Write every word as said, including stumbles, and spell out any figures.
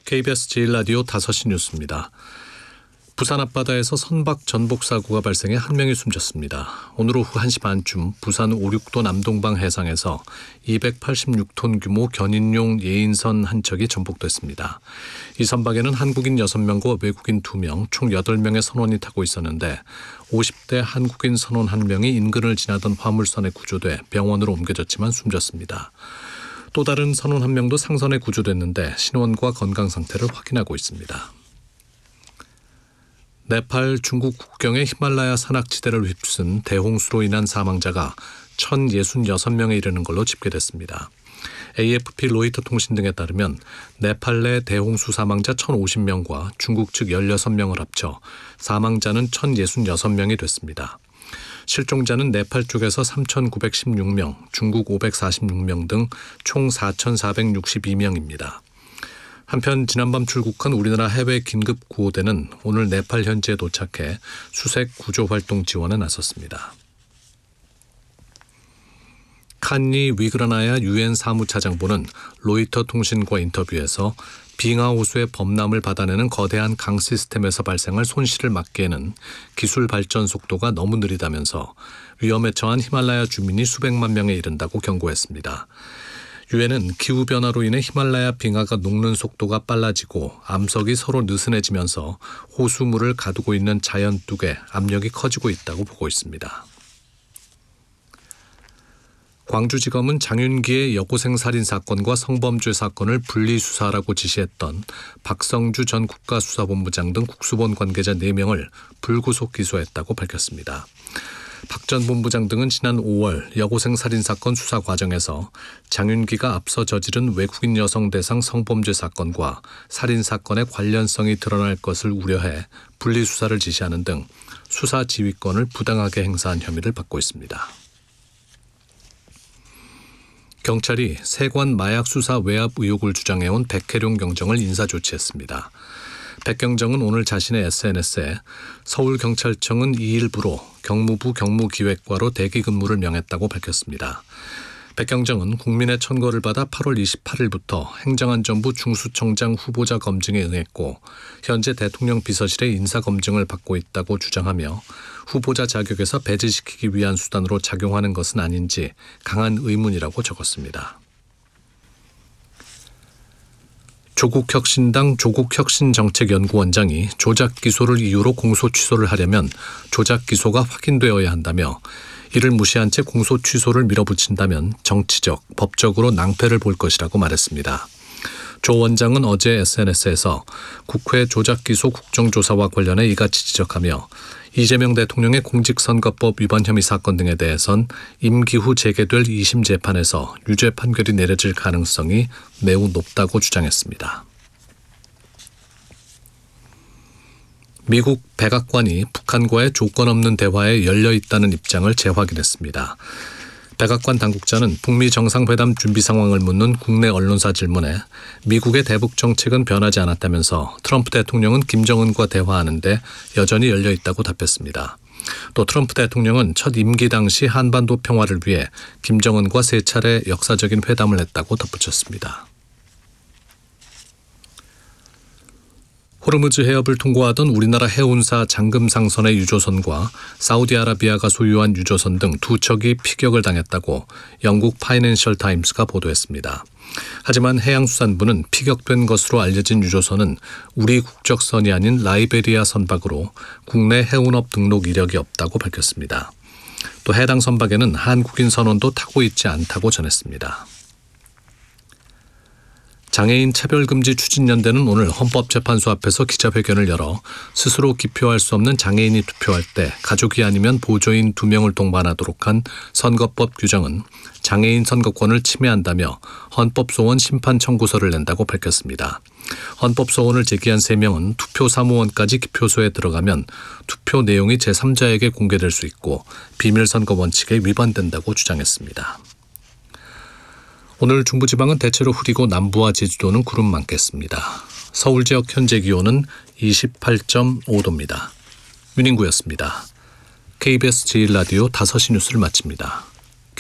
케이비에스 제일 라디오 다섯 시 뉴스입니다. 부산 앞바다에서 선박 전복 사고가 발생해 한 명이 숨졌습니다. 오늘 오후 한 시 반쯤 부산 오륙도 남동방 해상에서 이백팔십육 톤 규모 견인용 예인선 한 척이 전복됐습니다. 이 선박에는 한국인 여섯 명과 외국인 두 명, 총 여덟 명의 선원이 타고 있었는데 오십 대 한국인 선원 한 명이 인근을 지나던 화물선에 구조돼 병원으로 옮겨졌지만 숨졌습니다. 또 다른 선원 한 명도 상선에 구조됐는데 신원과 건강 상태를 확인하고 있습니다. 네팔 중국 국경의 히말라야 산악지대를 휩쓴 대홍수로 인한 사망자가 천육십육 명에 이르는 걸로 집계됐습니다. 에이에프피 로이터 통신 등에 따르면 네팔 내 대홍수 사망자 천오십 명과 중국 측 십육 명을 합쳐 사망자는 천육십육 명이 됐습니다. 실종자는 네팔 쪽에서 삼천구백십육 명, 중국 오백사십육 명 등 총 사천사백육십이 명입니다. 한편 지난밤 출국한 우리나라 해외 긴급 구호대는 오늘 네팔 현지에 도착해 수색 구조 활동 지원에 나섰습니다. 칸니 위그라나야 유엔 사무차장보는 로이터 통신과 인터뷰에서 빙하호수의 범람을 받아내는 거대한 강 시스템에서 발생할 손실을 막기에는 기술 발전 속도가 너무 느리다면서 위험에 처한 히말라야 주민이 수백만 명에 이른다고 경고했습니다. 유엔은 기후변화로 인해 히말라야 빙하가 녹는 속도가 빨라지고 암석이 서로 느슨해지면서 호수물을 가두고 있는 자연뚝에 압력이 커지고 있다고 보고 있습니다. 광주지검은 장윤기의 여고생 살인 사건과 성범죄 사건을 분리수사하라고 지시했던 박성주 전 국가수사본부장 등 국수본 관계자 네 명을 불구속 기소했다고 밝혔습니다. 박 전 본부장 등은 지난 오월 여고생 살인 사건 수사 과정에서 장윤기가 앞서 저지른 외국인 여성 대상 성범죄 사건과 살인 사건의 관련성이 드러날 것을 우려해 분리수사를 지시하는 등 수사 지휘권을 부당하게 행사한 혐의를 받고 있습니다. 경찰이 세관 마약 수사 외압 의혹을 주장해온 백혜룡 경정을 인사조치했습니다. 백 경정은 오늘 자신의 에스엔에스에 서울경찰청은 이 일부로 경무부 경무기획과로 대기 근무를 명했다고 밝혔습니다. 백 경정은 국민의 천거를 받아 팔월 이십팔일부터 행정안전부 중수청장 후보자 검증에 응했고 현재 대통령 비서실의 인사검증을 받고 있다고 주장하며 후보자 자격에서 배제시키기 위한 수단으로 작용하는 것은 아닌지 강한 의문이라고 적었습니다. 조국혁신당 조국혁신정책연구원장이 조작 기소를 이유로 공소 취소를 하려면 조작 기소가 확인되어야 한다며 이를 무시한 채 공소 취소를 밀어붙인다면 정치적, 법적으로 낭패를 볼 것이라고 말했습니다. 조 원장은 어제 에스엔에스에서 국회 조작 기소 국정조사와 관련해 이같이 지적하며 이재명 대통령의 공직선거법 위반 혐의 사건 등에 대해선 임기 후 재개될 이심 재판에서 유죄 판결이 내려질 가능성이 매우 높다고 주장했습니다. 미국 백악관이 북한과의 조건 없는 대화에 열려 있다는 입장을 재확인했습니다. 백악관 당국자는 북미 정상회담 준비 상황을 묻는 국내 언론사 질문에 미국의 대북 정책은 변하지 않았다면서 트럼프 대통령은 김정은과 대화하는 데 여전히 열려 있다고 답했습니다. 또 트럼프 대통령은 첫 임기 당시 한반도 평화를 위해 김정은과 세 차례 역사적인 회담을 했다고 덧붙였습니다. 호르무즈 해협을 통과하던 우리나라 해운사 장금상선의 유조선과 사우디아라비아가 소유한 유조선 등 두 척이 피격을 당했다고 영국 파이낸셜 타임스가 보도했습니다. 하지만 해양수산부는 피격된 것으로 알려진 유조선은 우리 국적선이 아닌 라이베리아 선박으로 국내 해운업 등록 이력이 없다고 밝혔습니다. 또 해당 선박에는 한국인 선원도 타고 있지 않다고 전했습니다. 장애인 차별금지 추진연대는 오늘 헌법재판소 앞에서 기자회견을 열어 스스로 기표할 수 없는 장애인이 투표할 때 가족이 아니면 보조인 두 명을 동반하도록 한 선거법 규정은 장애인 선거권을 침해한다며 헌법소원 심판 청구서를 낸다고 밝혔습니다. 헌법소원을 제기한 세 명은 투표 사무원까지 기표소에 들어가면 투표 내용이 제삼자에게 공개될 수 있고 비밀선거 원칙에 위반된다고 주장했습니다. 오늘 중부지방은 대체로 흐리고 남부와 제주도는 구름 많겠습니다. 서울 지역 현재 기온은 이십팔 점 오 도입니다. 윤인구였습니다. 케이비에스 제일 라디오 다섯 시 뉴스를 마칩니다.